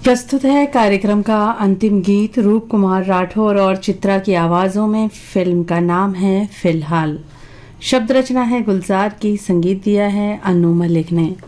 प्रस्तुत है कार्यक्रम का अंतिम गीत रूप कुमार राठौर और चित्रा की आवाजों में। फिल्म का नाम है फिलहाल। शब्द रचना है गुलजार की, संगीत दिया है अनु मलिक ने।